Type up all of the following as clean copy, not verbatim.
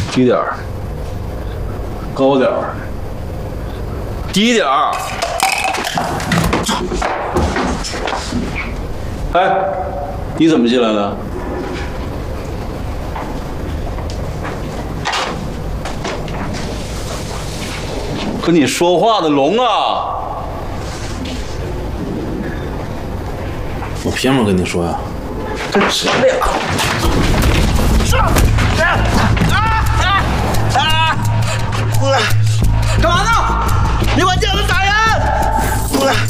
低点儿，高点儿，低点儿。哎，你怎么进来的？跟你说话的龙啊！ 我凭什么跟你说呀？ 这谁俩？上！ 干嘛呢？你管镜子打人！出来！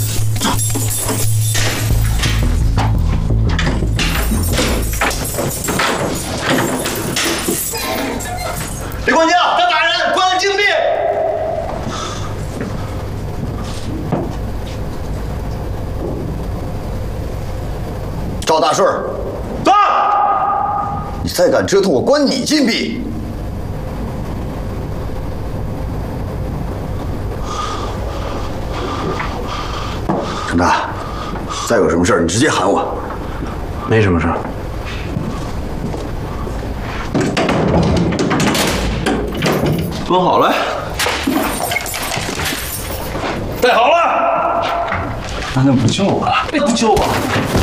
李冠江，他打人，关禁闭。赵大顺，到！你再敢折腾我，关你禁闭！程大，再有什么事儿，你直接喊我。 没什么事儿。 蹲好了，带好了。那不救我了？不救我！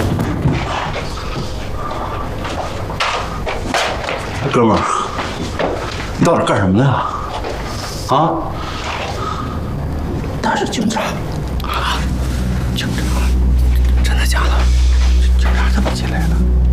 哥们儿，你到底干什么的呀？啊？ 他是警察啊！警察，真的假的？警察怎么进来的？